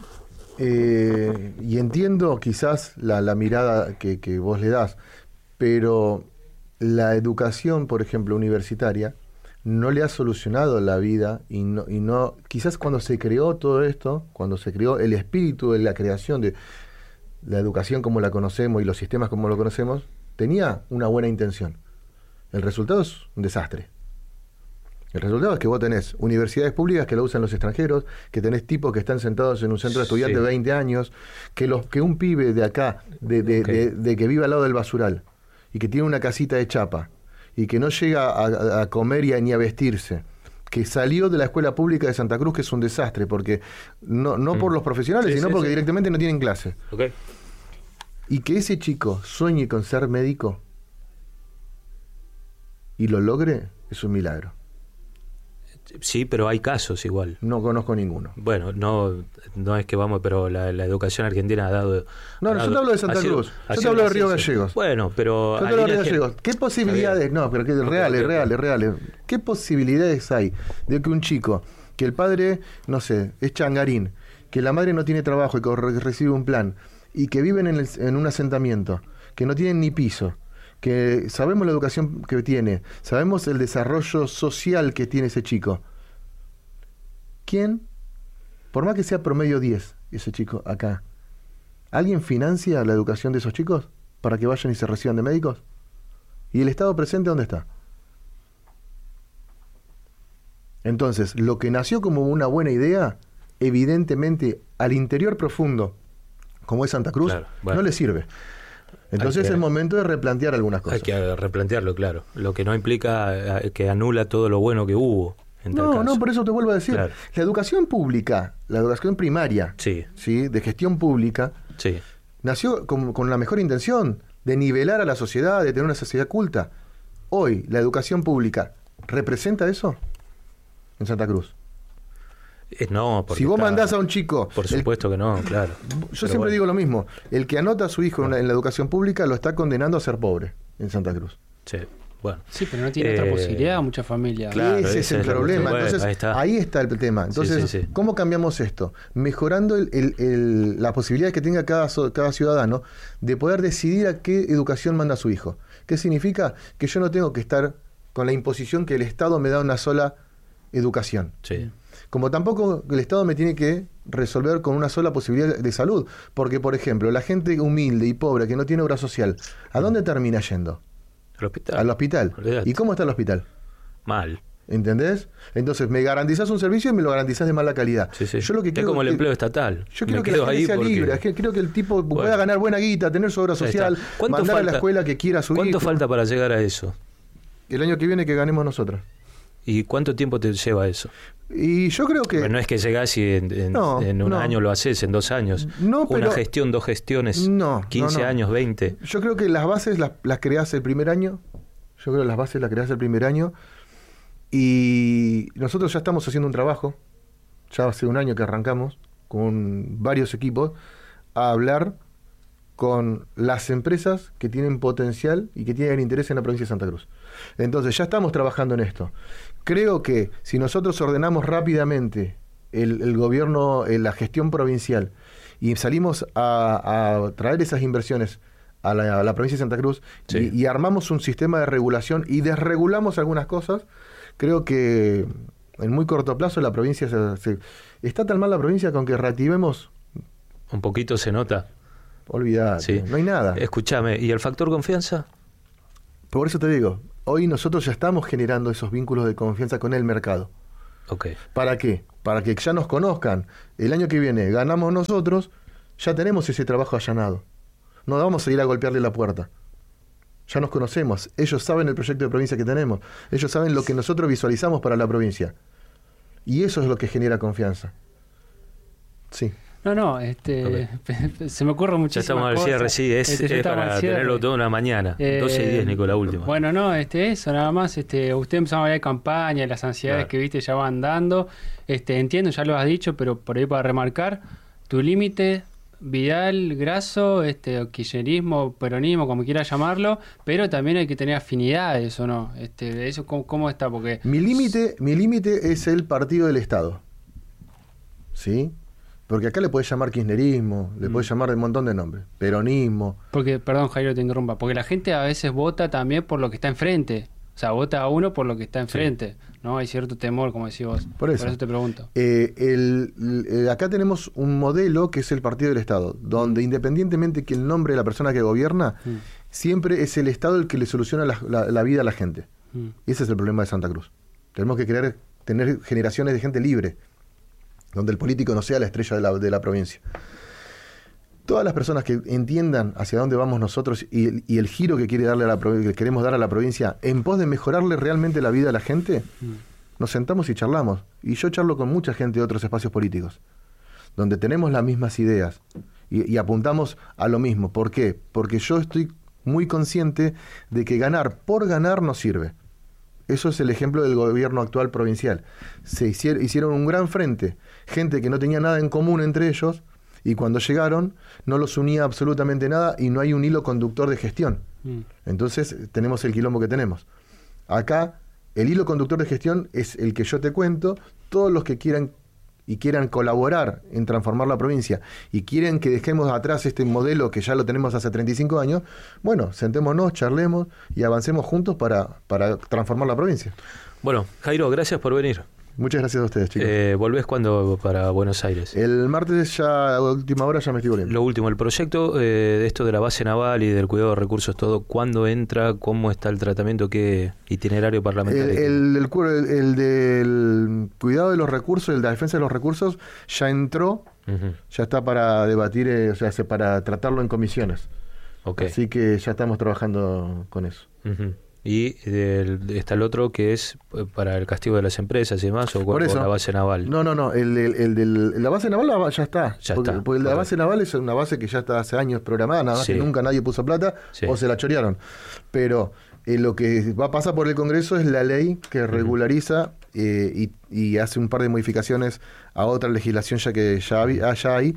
A: Eh, y entiendo quizás la, la mirada que, que vos le das, pero la educación, por ejemplo, universitaria, no le ha solucionado la vida y no, y no quizás cuando se creó todo esto, cuando se creó el espíritu de la creación de la educación como la conocemos y los sistemas como lo conocemos, tenía una buena intención. El resultado es un desastre. El resultado es que vos tenés universidades públicas que la usan los extranjeros, que tenés tipos que están sentados en un centro de estudiantes de sí. veinte años, que los que un pibe de acá, de, de, okay. de, de que vive al lado del basural, y que tiene una casita de chapa, y que no llega a, a comer y a, ni a vestirse, que salió de la escuela pública de Santa Cruz, que es un desastre, porque no, no mm. por los profesionales, sí, sino sí, porque sí. directamente no tienen clase.
B: Okay.
A: Y que ese chico sueñe con ser médico y lo logre, es un milagro.
B: Sí, pero hay casos igual.
A: No conozco ninguno.
B: Bueno, no no es que vamos, pero la, la educación argentina ha dado...
A: No,
B: ha
A: no
B: dado,
A: yo te hablo de Santa Cruz.
B: Sido,
A: yo te hablo de Río Gallegos.
B: Bueno, pero...
A: Yo te hablo de Río Gallegos. ¿Qué posibilidades? No, pero que reales, reales, reales. ¿Qué posibilidades hay de que un chico, que el padre, no sé, es changarín, que la madre no tiene trabajo y que recibe un plan, y que viven en, el, en un asentamiento, que no tienen ni piso, que sabemos la educación que tiene, sabemos el desarrollo social que tiene ese chico. ¿Quién? Por más que sea promedio diez, ese chico acá, ¿alguien financia la educación de esos chicos para que vayan y se reciban de médicos? ¿Y el Estado presente dónde está? Entonces, lo que nació como una buena idea, evidentemente al interior profundo, como es Santa Cruz, claro, bueno. no le sirve. Entonces que, es el momento de replantear algunas cosas.
B: Hay que replantearlo, claro. Lo que no implica que anula todo lo bueno que hubo. En
A: no,
B: tal
A: no, por eso te vuelvo a decir. Claro. La educación pública, la educación primaria,
B: sí.
A: ¿sí? de gestión pública,
B: sí.
A: nació con, con la mejor intención de nivelar a la sociedad, de tener una sociedad culta. Hoy, la educación pública, ¿representa eso en Santa Cruz?
B: Eh, no, porque
A: si vos
B: está,
A: mandás a un chico...
B: Por supuesto
A: el,
B: que no, claro.
A: Yo
B: Pero
A: siempre
B: bueno.
A: digo lo mismo. El que anota a su hijo en la, en la educación pública lo está condenando a ser pobre en Santa Cruz.
B: Sí, bueno.
C: Sí, pero no tiene
B: eh,
C: otra posibilidad muchas familias.
A: Claro, ese, ese es el problema.
B: Bueno,
A: Entonces,
B: ahí está.
A: ahí está el tema. Entonces,
B: sí, sí, sí.
A: ¿cómo cambiamos esto? Mejorando el, el, el, la posibilidad que tenga cada, cada ciudadano de poder decidir a qué educación manda a su hijo. ¿Qué significa? Que yo no tengo que estar con la imposición que el Estado me da una sola educación.
B: Sí.
A: Como tampoco el Estado me tiene que resolver con una sola posibilidad de salud. Porque, por ejemplo, la gente humilde y pobre que no tiene obra social, ¿a dónde termina yendo?
B: Al hospital.
A: Al hospital.
B: Olvidate.
A: ¿Y cómo está el hospital?
B: Mal.
A: ¿Entendés? Entonces, me garantizás un servicio y me lo garantizás de mala calidad.
B: Sí, sí.
A: Yo lo que
B: es
A: quiero
B: como el
A: que,
B: empleo estatal.
A: Yo quiero
B: me
A: que la gente sea
B: porque...
A: libre. Es que creo que el tipo
B: bueno.
A: pueda ganar buena guita, tener su obra social, mandar
B: falta?
A: a la escuela que quiera a su
B: ¿Cuánto
A: hijo.
B: falta para llegar a eso?
A: El año que viene que ganemos nosotros.
B: ¿Y cuánto tiempo te lleva eso?
A: Y yo creo que...
B: Pero no es que llegás y en, en,
A: no,
B: en un
A: no.
B: año lo haces, en dos años.
A: No, pero...
B: Una gestión, dos gestiones,
A: no,
B: quince
A: no, no.
B: años, veinte.
A: Yo creo que las bases las, las creás el primer año. Yo creo que las bases las creás el primer año. Y nosotros ya estamos haciendo un trabajo, ya hace un año que arrancamos, con varios equipos, a hablar con las empresas que tienen potencial y que tienen interés en la provincia de Santa Cruz. Entonces ya estamos trabajando en esto. Creo que si nosotros ordenamos rápidamente el, el gobierno, eh, la gestión provincial, y salimos a, a traer esas inversiones a la, a la provincia de Santa Cruz, sí. y, y armamos un sistema de regulación y desregulamos algunas cosas, creo que en muy corto plazo la provincia se, se, está tan mal la provincia que aunque reactivemos
B: un poquito se nota.
A: Olvídate, sí. no hay nada.
B: Escúchame, ¿y el factor confianza?
A: Por eso te digo, hoy nosotros ya estamos generando esos vínculos de confianza con el mercado.
B: Okay.
A: ¿Para qué? Para que ya nos conozcan. El año que viene ganamos nosotros, ya tenemos ese trabajo allanado. No vamos a ir a golpearle la puerta. Ya nos conocemos. Ellos saben el proyecto de provincia que tenemos. Ellos saben lo que nosotros visualizamos para la provincia. Y eso es lo que genera confianza. Sí.
C: No, no, este, okay. se me ocurre muchísimas
B: ya estamos
C: cosas.
B: al cierre, sí, es,
C: este,
B: es para tenerlo toda una mañana. Eh, doce y diez, Nico, la última.
C: Bueno, no, este, eso, nada más. Este, usted empezó a hablar de campaña, las ansiedades claro. que viste ya van dando. Este, entiendo, ya lo has dicho, pero por ahí para remarcar, tu límite, Vidal, Grasso, este, kirchnerismo, peronismo, como quieras llamarlo, pero también hay que tener afinidades, ¿o no? Este, eso ¿cómo, cómo está? Porque
A: mi límite, mi límite es el partido del Estado. ¿Sí? Porque acá le puedes llamar kirchnerismo, le mm. puedes llamar de un montón de nombres, peronismo.
C: Porque, perdón Jairo, te interrumpa, porque la gente a veces vota también por lo que está enfrente. O sea, vota a uno por lo que está enfrente, sí. ¿no? Hay cierto temor, como decís vos.
A: Por eso,
C: por eso te pregunto.
A: Eh, el, el, acá tenemos un modelo que es el partido del Estado, donde independientemente que el nombre de la persona que gobierna, mm. siempre es el Estado el que le soluciona la, la, la vida a la gente. Mm. Y ese es el problema de Santa Cruz. Tenemos que querer tener generaciones de gente libre, donde el político no sea la estrella de la, de la provincia. Todas las personas que entiendan hacia dónde vamos nosotros y, y el giro que quiere darle a la que queremos dar a la provincia en pos de mejorarle realmente la vida a la gente, mm. nos sentamos y charlamos. Y yo charlo con mucha gente de otros espacios políticos, donde tenemos las mismas ideas y, y apuntamos a lo mismo. ¿Por qué? Porque yo estoy muy consciente de que ganar por ganar no sirve. Eso es el ejemplo del gobierno actual provincial. Se hicieron, hicieron un gran frente, gente que no tenía nada en común entre ellos, y cuando llegaron no los unía absolutamente nada y no hay un hilo conductor de gestión. Mm. Entonces tenemos el quilombo que tenemos. Acá el hilo conductor de gestión es el que yo te cuento. Todos los que quieran y quieran colaborar en transformar la provincia y quieren que dejemos atrás este modelo que ya lo tenemos hace treinta y cinco años, bueno, sentémonos, charlemos y avancemos juntos para, para transformar la provincia.
B: Bueno, Jairo, gracias por venir.
A: Muchas gracias a ustedes, chicos.
B: Eh, ¿Volvés cuándo para Buenos Aires?
A: El martes ya, a última hora, ya me estoy volviendo.
B: Lo último, el proyecto eh, de esto de la base naval y del cuidado de recursos, todo, ¿cuándo entra? ¿Cómo está el tratamiento? ¿Qué itinerario parlamentario?
A: El, el, el, el del cuidado de los recursos, el de la defensa de los recursos, ya entró, uh-huh. ya está para debatir, eh, o sea, para tratarlo en comisiones. Okay. Así que ya estamos trabajando con eso.
B: Uh-huh. Y el, está el otro que es para el castigo de las empresas y demás, o,
A: Por eso,
B: o la base naval.
A: No, no, no, el, el, el de la base naval ya está.
B: Ya
A: porque,
B: está.
A: Porque la base naval es una base que ya está hace años programada, nada más sí. que nunca nadie puso plata sí. o se la chorearon. Pero eh, lo que va a pasar por el Congreso es la ley que regulariza eh, y, y hace un par de modificaciones a otra legislación ya que ya, hay, ya hay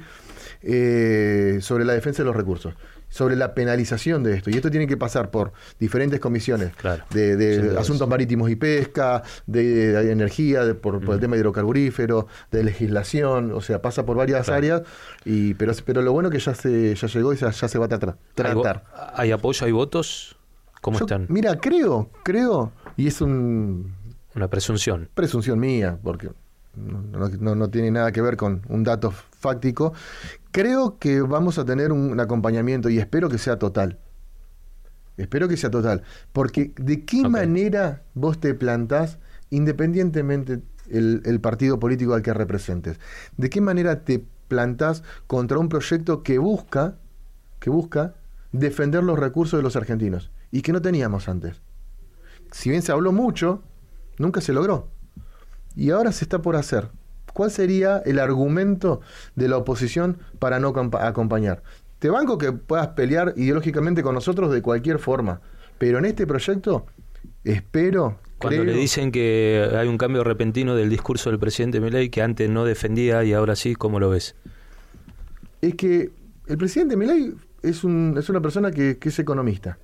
A: eh, sobre la defensa de los recursos, sobre la penalización de esto. Y esto tiene que pasar por diferentes comisiones,
B: claro,
A: de, de asuntos marítimos y pesca, de, de energía, de, por, por mm. el tema hidrocarburífero, de legislación, o sea, pasa por varias claro. áreas, y pero pero lo bueno es que ya se ya llegó y ya, ya se va a tra- tratar.
B: ¿Hay, ¿Hay apoyo, hay votos? ¿Cómo
A: Yo,
B: están?
A: Mira, creo, creo, y es un...
B: Una presunción.
A: Presunción mía, porque no, no, no tiene nada que ver con un dato fáctico. Creo que vamos a tener un, un acompañamiento y espero que sea total. Espero que sea total. Porque ¿de qué okay. manera vos te plantás, independientemente el, el partido político al que representes? ¿De qué manera te plantás contra un proyecto que busca, que busca defender los recursos de los argentinos y que no teníamos antes? Si bien se habló mucho, nunca se logró. Y ahora se está por hacer. ¿Cuál sería el argumento de la oposición para no compa- acompañar? Te banco que puedas pelear ideológicamente con nosotros de cualquier forma, pero en este proyecto espero...
B: Cuando creo, le dicen que hay un cambio repentino del discurso del presidente Milei que antes no defendía y ahora sí, ¿cómo lo ves?
A: Es que el presidente Milei es, un, es una persona que, que es economista.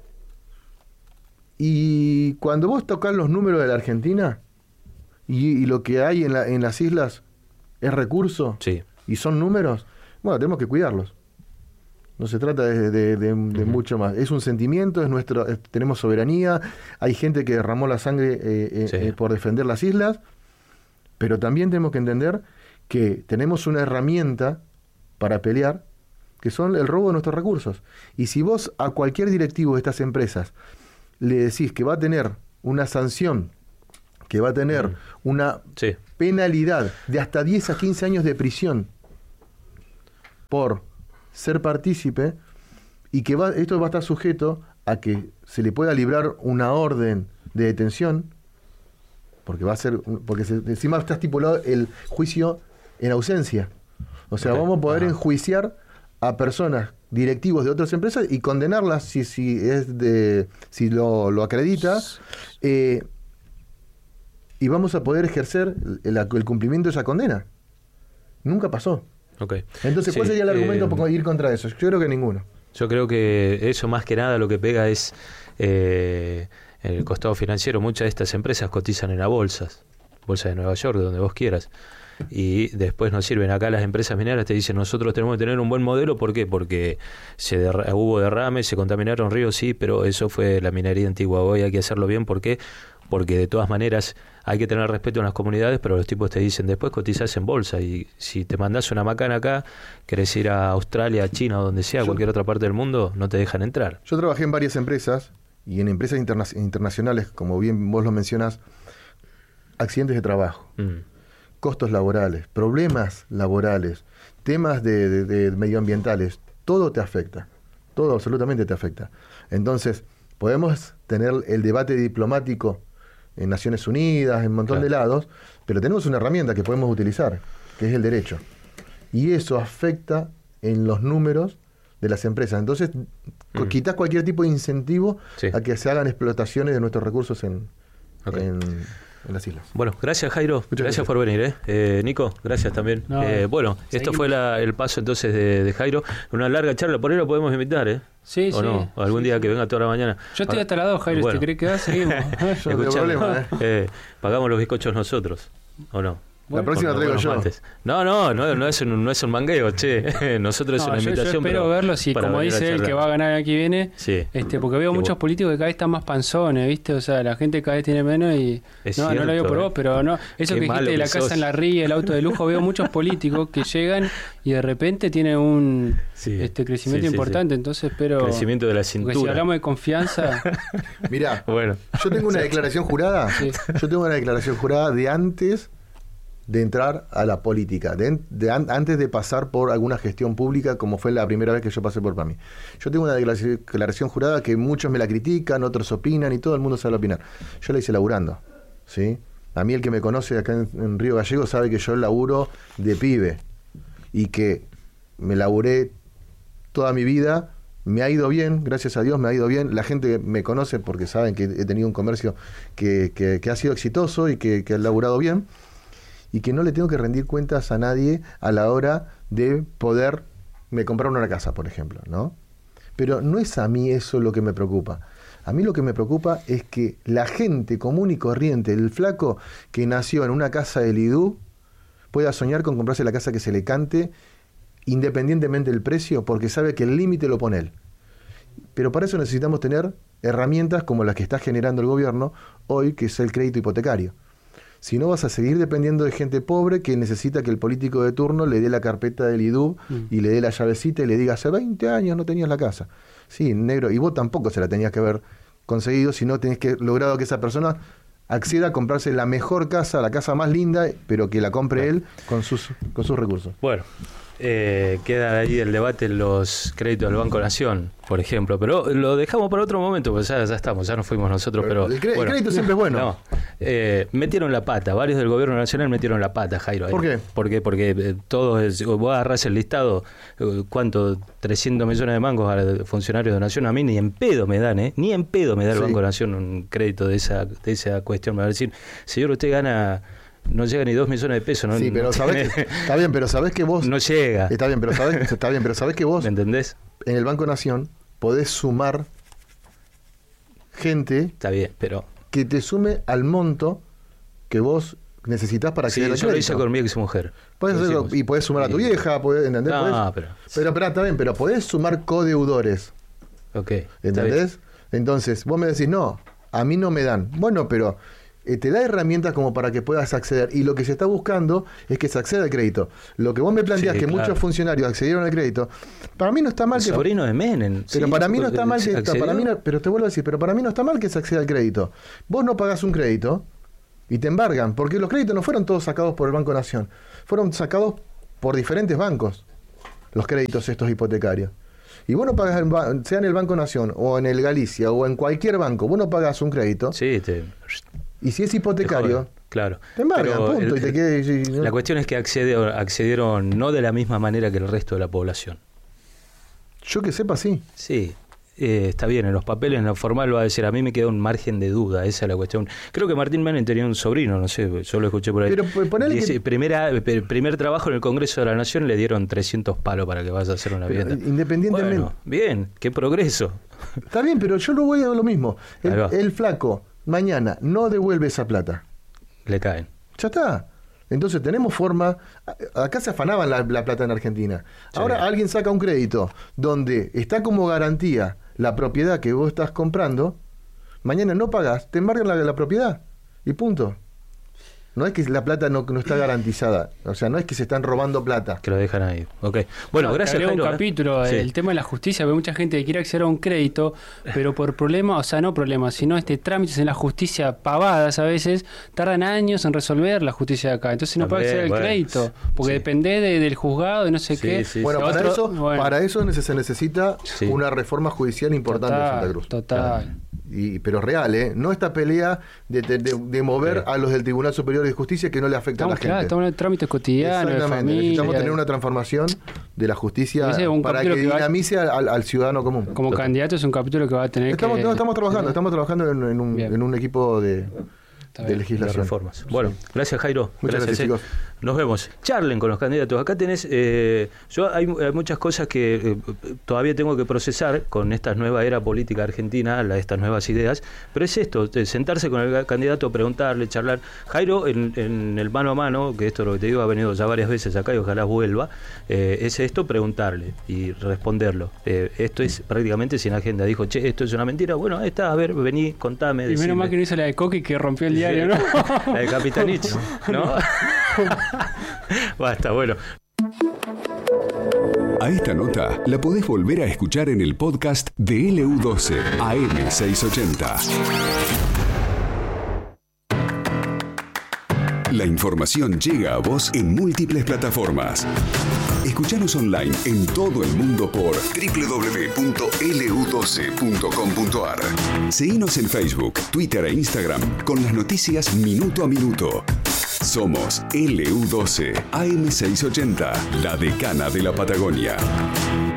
A: Y cuando vos tocás los números de la Argentina y, y lo que hay en, la, en las islas, es recurso
B: sí.
A: y son números, bueno, tenemos que cuidarlos. No se trata de, de, de, de uh-huh. mucho más. Es un sentimiento, es nuestro, es, tenemos soberanía, hay gente que derramó la sangre eh, eh, sí. eh, por defender las islas, pero también tenemos que entender que tenemos una herramienta para pelear, que son el robo de nuestros recursos. Y si vos a cualquier directivo de estas empresas le decís que va a tener una sanción, que va a tener uh-huh. una sí. penalidad de hasta diez a quince años de prisión por ser partícipe, y que va, esto va a estar sujeto a que se le pueda librar una orden de detención, porque va a ser, porque se, encima está estipulado el juicio en ausencia. O sea, okay. vamos a poder Ajá. enjuiciar a personas, directivos de otras empresas, y condenarlas si, si es de, si lo, lo acredita, eh, y vamos a poder ejercer el, el cumplimiento de esa condena. Nunca pasó.
B: Okay.
A: Entonces, ¿cuál sí, sería el argumento eh, para ir contra eso? Yo creo que ninguno.
B: Yo creo que eso más que nada lo que pega es eh, el costado financiero. Muchas de estas empresas cotizan en las bolsas, bolsa de Nueva York, de donde vos quieras, y después nos sirven. Acá las empresas mineras te dicen, nosotros tenemos que tener un buen modelo. ¿Por qué? Porque se derra- hubo derrames, se contaminaron ríos, sí, pero eso fue la minería antigua. Hoy hay que hacerlo bien. ¿Por qué? Porque de todas maneras hay que tener respeto en las comunidades, pero los tipos te dicen, después cotizás en bolsa, y si te mandás una macana acá, querés ir a Australia, a China o donde sea, a cualquier otra parte del mundo, no te dejan entrar.
A: Yo trabajé en varias empresas, y en empresas interna- internacionales, como bien vos lo mencionás, accidentes de trabajo, mm. costos laborales, problemas laborales, temas de, de, de medioambientales, todo te afecta, todo absolutamente te afecta. Entonces, podemos tener el debate diplomático en Naciones Unidas, en un montón claro. de lados, pero tenemos una herramienta que podemos utilizar, que es el derecho. Y eso afecta en los números de las empresas. Entonces, mm. quitas cualquier tipo de incentivo sí. a que se hagan explotaciones de nuestros recursos en, okay. en, en las islas.
B: Bueno, gracias Jairo, Muchas gracias, gracias por venir. ¿eh? Eh, Nico, gracias también. No, eh, bueno, seguimos. Esto fue la, el paso entonces de, de Jairo. Una larga charla, por ahí lo podemos invitar, ¿eh?
C: Sí,
B: ¿O
C: sí.
B: no? O algún
C: sí,
B: día
C: sí.
B: que venga toda la mañana.
C: Yo estoy hasta las dos, Jairo, bueno. Si te crees quedar, seguimos.
A: Yo no tengo problema, ¿eh?
B: eh, pagamos los bizcochos nosotros, ¿o no?
A: La próxima traigo yo.
B: No, no, no, no es un, no es un mangueo, che. Nosotros no, es una
C: yo,
B: invitación.
C: Yo espero verlo, si como dice él, que va a ganar aquí viene. Sí. Este, porque veo Qué muchos vos. políticos que cada vez están más panzones, ¿viste? O sea, la gente cada vez tiene menos y. Es no, cierto, no lo digo por eh. vos, pero no. Eso Qué que dijiste de la casa sos. en la ría, el auto de lujo, veo muchos políticos que llegan y de repente tienen un sí. este crecimiento sí, sí, importante. Sí. Entonces espero.
B: Crecimiento de la cintura.
C: Porque si hablamos de confianza.
A: Mirá, bueno. yo tengo una declaración jurada. Sí. Yo tengo una declaración jurada de antes de entrar a la política, de, de an, antes de pasar por alguna gestión pública, como fue la primera vez que yo pasé por PAMI. Yo tengo una declaración, declaración jurada que muchos me la critican, otros opinan y todo el mundo sabe opinar. Yo la hice laburando, ¿sí? A mí el que me conoce acá en, en Río Gallegos sabe que yo laburo de pibe y que me laburé toda mi vida. Me ha ido bien, gracias a Dios me ha ido bien. La gente me conoce porque saben que he tenido un comercio que, que, que ha sido exitoso y que, que ha laburado bien, y que no le tengo que rendir cuentas a nadie a la hora de poder me comprar una casa, por ejemplo, ¿no? Pero no es a mí eso lo que me preocupa. A mí lo que me preocupa es que la gente común y corriente, el flaco que nació en una casa del I D U, pueda soñar con comprarse la casa que se le cante, independientemente del precio, porque sabe que el límite lo pone él. Pero para eso necesitamos tener herramientas como las que está generando el gobierno hoy, que es el crédito hipotecario. Si no, vas a seguir dependiendo de gente pobre que necesita que el político de turno le dé la carpeta del I D U mm. y le dé la llavecita y le diga, hace veinte años no tenías la casa. Sí, negro, y vos tampoco se la tenías que haber conseguido si no tenés que logrado que esa persona acceda a comprarse la mejor casa, la casa más linda, pero que la compre claro. él con sus, con sus recursos.
B: Bueno. Eh, queda ahí el debate en los créditos del Banco Nación, por ejemplo, pero lo dejamos para otro momento, pues ya, ya estamos, ya nos fuimos nosotros, pero, pero
A: el, cre-
B: bueno,
A: el crédito siempre es bueno.
B: No, eh, metieron la pata, varios del gobierno nacional metieron la pata, Jairo. Ahí.
A: ¿Por qué?
B: Porque, porque eh, todos, vos agarrás el listado, eh, ¿cuánto? trescientos millones de mangos a funcionarios de Nación, a mí ni en pedo me dan, ¿eh? Ni en pedo me da el sí. Banco Nación un crédito de esa, de esa cuestión. Me va a decir, señor, usted gana... No llega ni dos millones de pesos, ¿no?
A: Sí, pero
B: no
A: sabés que, está bien, pero sabés que vos...
B: No llega.
A: Está bien, pero sabés, está bien, pero sabés que vos...
B: ¿Me entendés?
A: En el Banco Nación podés sumar gente...
B: Está bien, pero...
A: Que te sume al monto que vos necesitas para acceder
B: sí,
A: al
B: yo
A: crédito.
B: lo hice con mi ex mujer.
A: Podés hacerlo, y podés sumar a tu vieja, podés, ¿entendés?
B: No,
A: podés,
B: pero...
A: Pero, pero está bien, pero podés sumar codeudores.
B: Ok.
A: ¿Entendés? Entonces, vos me decís, no, a mí no me dan. Bueno, pero eh, te da herramientas como para que puedas acceder. Y lo que se está buscando es que se acceda al crédito. Lo que vos me planteás, sí, que claro. muchos funcionarios accedieron al crédito, para mí no está mal. El que
B: sobrino de Menem.
A: Pero
B: sí,
A: para mí no está mal que...
B: Accedió.
A: Para mí no, pero te vuelvo a decir, pero para mí no está mal que se acceda al crédito. Vos no pagás un crédito y te embargan, porque los créditos no fueron todos sacados por el Banco Nación. Fueron sacados por diferentes bancos, los créditos estos hipotecarios. Y vos no pagás, en, sea en el Banco Nación, o en el Galicia, o en cualquier banco, vos no pagás un crédito.
B: Sí, te...
A: Y si es hipotecario,
B: te claro.
A: te embargan, punto.
B: El,
A: y te quede, y,
B: ¿no? La cuestión es que accedieron, accedieron no de la misma manera que el resto de la población.
A: Yo que sepa, sí.
B: Sí. Eh, está bien, en los papeles, en lo formal va a decir, a mí me queda un margen de duda, esa es la cuestión. Creo que Martín Menem tenía un sobrino, no sé, yo lo escuché por ahí.
A: Pero ponele Dice,
B: que... primera, primer trabajo en el Congreso de la Nación, le dieron trescientos palos para que vaya a hacer una vivienda.
A: Independientemente.
B: Bueno, bien, qué progreso.
A: Está bien, pero yo lo voy a lo mismo. El, el flaco, mañana, no devuelve esa plata.
B: Le caen.
A: Ya está. Entonces tenemos forma, acá se afanaban la, la plata en Argentina. Sí. Ahora alguien saca un crédito donde está como garantía la propiedad que vos estás comprando, mañana no pagás, te embargan la, la propiedad y punto. No es que la plata no, no está garantizada, o sea, no es que se están robando plata.
B: Que lo dejan ahí, ok. Bueno, no, gracias,
C: Jairo. un
B: ¿eh?
C: capítulo,
B: sí.
C: el tema de la justicia, porque mucha gente que quiere acceder a un crédito, pero por problemas, o sea, no problemas, sino este trámites en la justicia pavadas a veces, tardan años en resolver la justicia de acá, entonces no puede acceder al bueno, crédito, porque sí. depende de, del juzgado y no sé sí, qué.
A: Sí, bueno, para, otro, eso, bueno, para eso se necesita sí. una reforma judicial importante
C: total,
A: en Santa Cruz.
C: Total.
A: Claro. Y, pero real, ¿eh? No esta pelea de, de, de, de mover sí. a los del Tribunal Superior de Justicia que no le afecta
C: estamos,
A: a la
C: claro,
A: gente.
C: Estamos en trámites cotidianos, de familia.
A: Necesitamos tener una transformación de la justicia para que, que dinamice va, al, al ciudadano común.
C: Como Total. candidato es un capítulo que va a tener
A: estamos,
C: que...
A: No, estamos trabajando, estamos trabajando en, en, un, en un equipo de... de legislación.
B: De reformas. Bueno, sí. gracias Jairo.
A: Muchas gracias, gracias
B: chicos. Nos vemos. Charlen con los candidatos. Acá tenés, eh, yo hay, hay muchas cosas que eh, todavía tengo que procesar con esta nueva era política argentina, la, estas nuevas ideas, pero es esto, sentarse con el candidato, preguntarle, charlar. Jairo, en, en el mano a mano, que esto es lo que te digo, ha venido ya varias veces acá y ojalá vuelva, eh, es esto, preguntarle y responderlo. Eh, esto es prácticamente sin agenda. Dijo, che, esto es una mentira. Bueno, ahí está, a ver, vení, contame.
C: Y menos mal que no hizo la de Coqui que rompió el diario, ¿no?
B: La de Capitanich, ¿no? Basta, bueno.
D: A esta nota la podés volver a escuchar en el podcast de L U doce A M seiscientos ochenta. La información llega a vos en múltiples plataformas. Escuchanos online en todo el mundo por doble u doble u doble u punto L U doce punto com punto A R. Seguinos en Facebook, Twitter e Instagram con las noticias minuto a minuto. Somos L U doce A M seiscientos ochenta, la decana de la Patagonia.